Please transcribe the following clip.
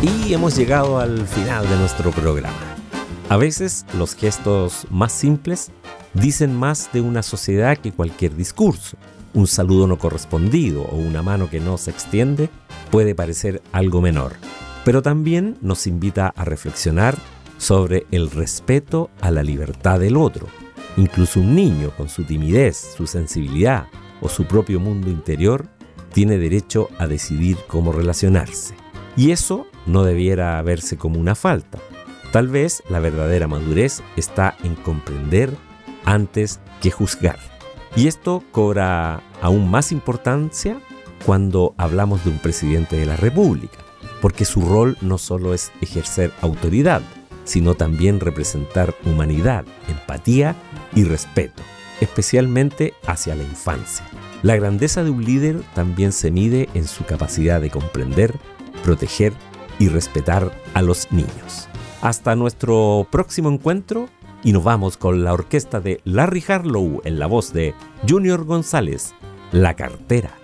Y hemos llegado al final de nuestro programa. A veces los gestos más simples dicen más de una sociedad que cualquier discurso. Un saludo no correspondido o una mano que no se extiende puede parecer algo menor, pero también nos invita a reflexionar sobre el respeto a la libertad del otro. Incluso un niño, con su timidez, su sensibilidad o su propio mundo interior, tiene derecho a decidir cómo relacionarse. Y eso no debiera verse como una falta. Tal vez la verdadera madurez está en comprender antes que juzgar. Y esto cobra aún más importancia cuando hablamos de un presidente de la República, porque su rol no solo es ejercer autoridad, sino también representar humanidad, empatía y respeto, especialmente hacia la infancia. La grandeza de un líder también se mide en su capacidad de comprender, proteger y respetar a los niños. Hasta nuestro próximo encuentro y nos vamos con la orquesta de Larry Harlow en la voz de Junior González, La Cartera.